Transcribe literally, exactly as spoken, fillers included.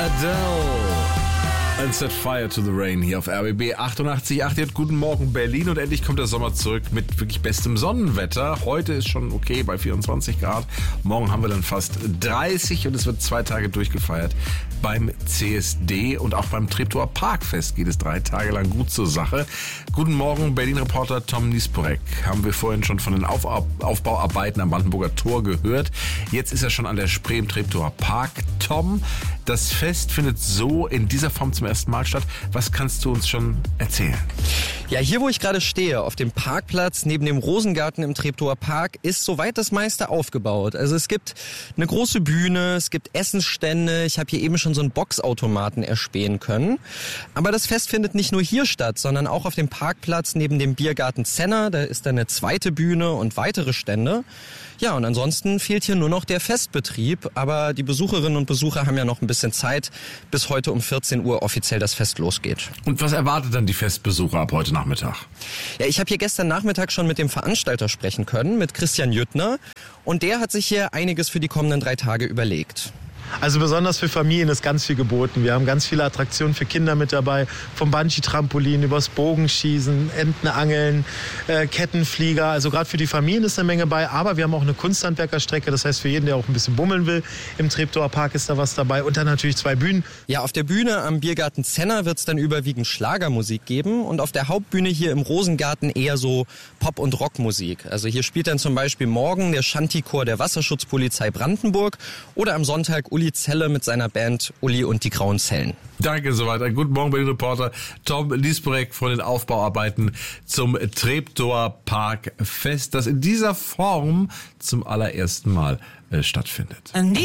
Adele and Set Fire to the Rain hier auf R B B achtundachtzig Komma acht. Guten Morgen Berlin, und endlich kommt der Sommer zurück mit wirklich bestem Sonnenwetter. Heute ist schon okay bei vierundzwanzig Grad. Morgen haben wir dann fast dreißig und es wird zwei Tage durchgefeiert beim C S D, und auch beim Treptower Parkfest geht es drei Tage lang gut zur Sache. Guten Morgen Berlin-Reporter Tom Nisporek. Haben wir vorhin schon von den Auf- Aufbauarbeiten am Brandenburger Tor gehört. Jetzt ist er schon an der Spree im Treptower Park. Tom, das Fest findet so in dieser Form zum ersten Mal statt. Was kannst du uns schon erzählen? Ja, hier wo ich gerade stehe, auf dem Parkplatz neben dem Rosengarten im Treptower Park, ist soweit das meiste aufgebaut. Also es gibt eine große Bühne, es gibt Essensstände, ich habe hier eben schon so einen Boxautomaten erspähen können. Aber das Fest findet nicht nur hier statt, sondern auch auf dem Parkplatz neben dem Biergarten Zenner. Da ist dann eine zweite Bühne und weitere Stände. Ja, und ansonsten fehlt hier nur noch der Festbetrieb. Aber die Besucherinnen und Besucher haben ja noch ein bisschen Zeit, bis heute um vierzehn Uhr offiziell das Fest losgeht. Und was erwartet dann die Festbesucher ab heute Nachmittag? Ja, ich habe hier gestern Nachmittag schon mit dem Veranstalter sprechen können, mit Christian Jüttner. Und der hat sich hier einiges für die kommenden drei Tage überlegt. Also besonders für Familien ist ganz viel geboten. Wir haben ganz viele Attraktionen für Kinder mit dabei. Vom Bungee-Trampolin übers Bogenschießen, Entenangeln, äh, Kettenflieger. Also gerade für die Familien ist eine Menge bei. Aber wir haben auch eine Kunsthandwerkerstrecke. Das heißt, für jeden, der auch ein bisschen bummeln will, im Treptower Park ist da was dabei. Und dann natürlich zwei Bühnen. Ja, auf der Bühne am Biergarten Zenner wird es dann überwiegend Schlagermusik geben. Und auf der Hauptbühne hier im Rosengarten eher so Pop- und Rockmusik. Also hier spielt dann zum Beispiel morgen der Shanty-Chor der Wasserschutzpolizei Brandenburg oder am Sonntag Uli Zelle mit seiner Band Uli und die Grauen Zellen. Danke, soweit. Einen guten Morgen, Berlin-Reporter Tom Nisporek von den Aufbauarbeiten zum Treptower Parkfest, das in dieser Form zum allerersten Mal äh, stattfindet.